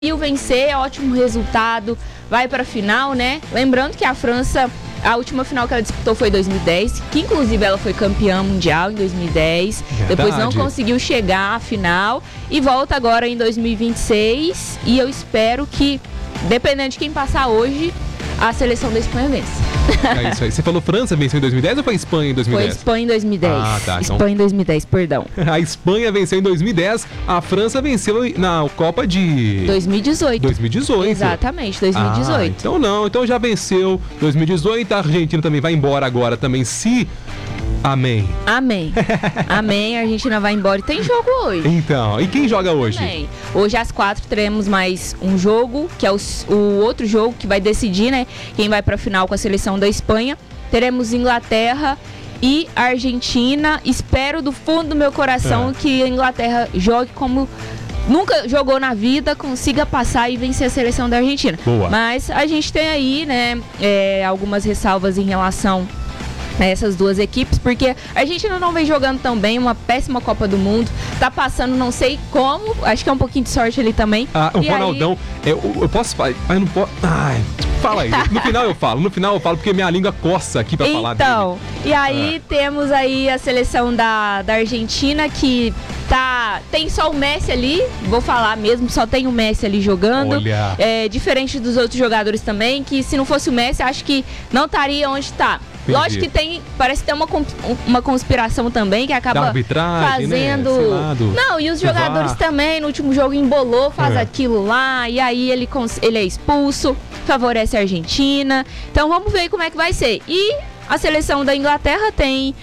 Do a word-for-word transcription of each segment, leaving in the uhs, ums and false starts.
conseguiu vencer, ótimo resultado, vai para a final, né? Lembrando que a França, a última final que ela disputou foi em dois mil e dez, que inclusive ela foi campeã mundial em dois mil e dez, verdade. Depois não conseguiu chegar à final e volta agora em dois mil e vinte e seis, e eu espero que, dependendo de quem passar hoje, a seleção da Espanha vence. É isso aí. Você falou França venceu em dois mil e dez ou foi Espanha em dois mil e dez? Foi Espanha em dois mil e dez. Ah, tá. Então... Espanha em dois mil e dez, perdão. A Espanha venceu em dois mil e dez, a França venceu na Copa de... dois mil e dezoito. dois mil e dezoito. Exatamente, dois mil e dezoito. Ah, então não, então já venceu dois mil e dezoito, a Argentina também vai embora agora também, se... Amém. Amém. Amém. A Argentina vai embora e tem jogo hoje. Então, e quem joga hoje? Amém. Hoje às quatro teremos mais um jogo, que é o, o outro jogo que vai decidir, né, quem vai para a final com a seleção da Espanha. Teremos Inglaterra e Argentina. Espero do fundo do meu coração é. que a Inglaterra jogue como nunca jogou na vida, consiga passar e vencer a seleção da Argentina. Boa. Mas a gente tem aí, né, é, algumas ressalvas em relação essas duas equipes, porque a Argentina não vem jogando tão bem, uma péssima Copa do Mundo, tá passando não sei como, acho que é um pouquinho de sorte ali também. Ah, o e Ronaldão, aí... eu, eu posso falar, mas não posso... Ai, fala aí, no final eu falo, no final eu falo porque minha língua coça aqui pra então, falar dele. Então, e aí ah. temos aí a seleção da, da Argentina que tá, tem só o Messi ali, vou falar mesmo, só tem o Messi ali jogando. Olha. É, diferente dos outros jogadores também, que se não fosse o Messi, acho que não estaria onde tá. Entendi. Lógico que tem, parece que tem uma, uma conspiração também que acaba da arbitragem, fazendo. Né? Do, não, e os jogadores também, no último jogo embolou, faz é. aquilo lá, e aí ele, ele é expulso, favorece a Argentina. Então vamos ver como é que vai ser. E a seleção da Inglaterra tem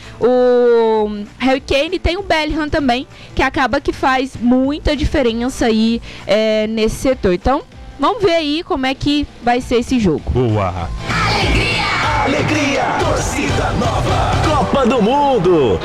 o Harry Kane e tem o Bellingham também, que acaba que faz muita diferença aí é, nesse setor. Então vamos ver aí como é que vai ser esse jogo. Boa! Alegria, torcida nova, Copa do Mundo.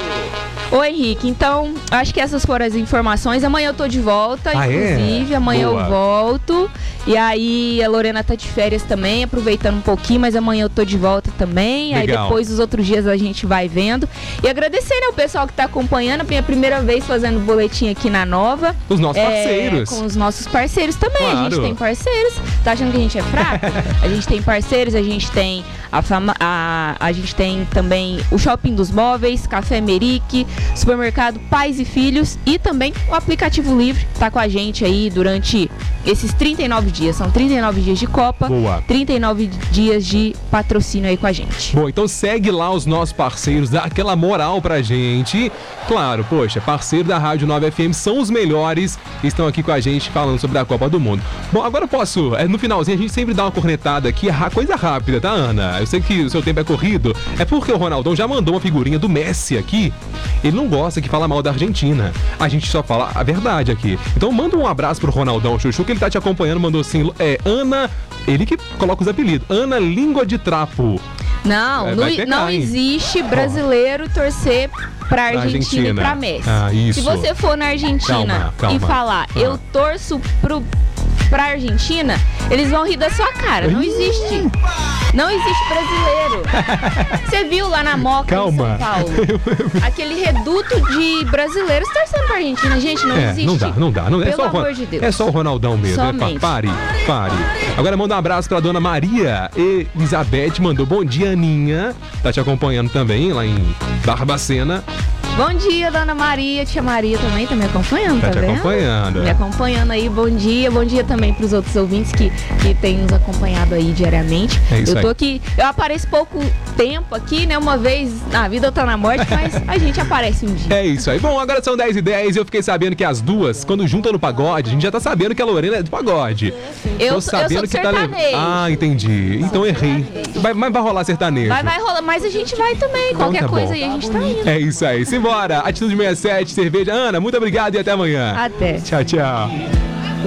Ô Henrique, então acho que essas foram as informações. Amanhã eu tô de volta, ah, inclusive, é? amanhã Boa. eu volto. E aí a Lorena tá de férias também, aproveitando um pouquinho, mas amanhã eu tô de volta também. Legal. Aí depois os outros dias a gente vai vendo. E agradecer, né, o pessoal que tá acompanhando, a minha primeira vez fazendo boletim aqui na Nova. Os nossos é, parceiros. Com os nossos parceiros também, claro. A gente tem parceiros. Tá achando que a gente é fraco? A gente tem parceiros, a gente tem a, fama, a, a gente tem também o Shopping dos Móveis, Café Merique, Supermercado Pais e Filhos e também o aplicativo Livre tá com a gente aí durante esses trinta e nove dias. São trinta e nove dias de Copa, Boa. trinta e nove dias de patrocínio aí com a gente. Bom, então segue lá os nossos parceiros, dá aquela moral pra gente. Claro, poxa, parceiro da Rádio nove F M são os melhores e estão aqui com a gente falando sobre a Copa do Mundo. Bom, agora eu posso, é, no finalzinho a gente sempre dá uma cornetada aqui, coisa rápida, tá, Ana? Eu sei que o seu tempo é corrido, é porque o Ronaldão já mandou uma figurinha do Messi aqui. Ele não gosta que fala mal da Argentina. A gente só fala a verdade aqui. Então manda um abraço pro Ronaldão Chuchu, que ele tá te acompanhando, mandou assim, é, Ana, ele que coloca os apelidos, Ana Língua de Trapo. Não, é, não, pegar, não hein? existe brasileiro oh. torcer pra Argentina, Argentina e pra Messi. Ah, isso. Se você for na Argentina calma, calma. e falar, ah. eu torço pro, pra Argentina, eles vão rir da sua cara. Não existe. Não existe brasileiro. Você viu lá na Moca, calma. em São Paulo? Aquele reduto de brasileiros torcendo pra Argentina. Gente, não é, existe. Não dá, não dá. Não, Pelo é só amor o, de Deus. É só o Ronaldão mesmo. Somente. É, pare, pare. Agora manda um abraço pra dona Maria Elizabeth, mandou bom dia, Aninha. Tá te acompanhando também lá em Barbacena. Bom dia, dona Maria, tia Maria também tá me acompanhando, tá, tá te vendo? acompanhando. Me acompanhando aí, bom dia. Bom dia também pros outros ouvintes que, que têm nos acompanhado aí diariamente. É isso eu tô aí. aqui, eu apareço pouco tempo aqui, né? Uma vez na vida, outra na morte, mas a gente aparece um dia. É isso aí. Bom, agora são dez e dez e eu fiquei sabendo que as duas, quando juntam no pagode, a gente já tá sabendo que a Lorena é do pagode. Eu, Tô sabendo eu sou que tá sertanejo. Ah, entendi. Então errei. Vai, mas vai rolar sertanejo. Vai, vai rolar, mas a gente vai também. Então Qualquer tá coisa bom. aí a gente tá indo. É isso aí. Simbora. Atitude sessenta e sete, cerveja. Ana, muito obrigado e até amanhã. Até. Tchau, tchau.